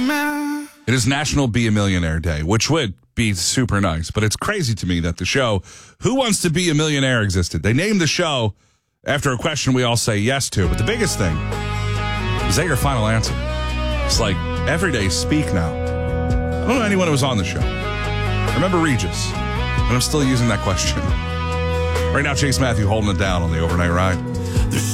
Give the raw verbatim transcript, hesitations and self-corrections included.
man. It is National Be a Millionaire Day, which would be super nice. But it's crazy to me that the show Who Wants to Be a Millionaire existed. They named the show after a question we all say yes to. But the biggest thing, is that your final answer? It's like, every day, speak now. I don't know anyone who was on the show. I remember Regis, and I'm still using that question. Right now, Chase Matthew holding it down on the overnight ride.